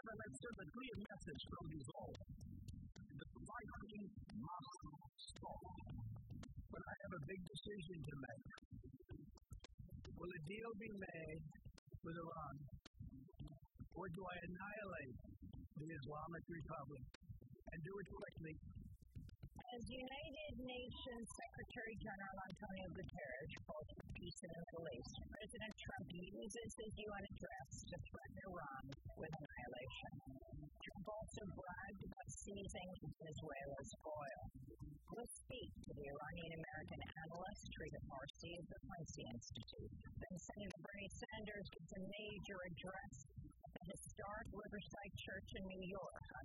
and that's the clear message from this all. The fighting must stop. But I have a big decision to make. Will a deal be made with Iran? Or do I annihilate the Islamic Republic and do it quickly? As United Nations Secretary General Antonio Guterres calls for peace in the Middle East, President Trump uses his UN address to threaten Iran with annihilation. Trump also bragged about seizing Venezuela's oil. We'll speak to the Iranian-American analyst Trita Parsi of the Quincy Institute. Then Senator Bernie Sanders gives a major address at the historic Riverside Church in New York on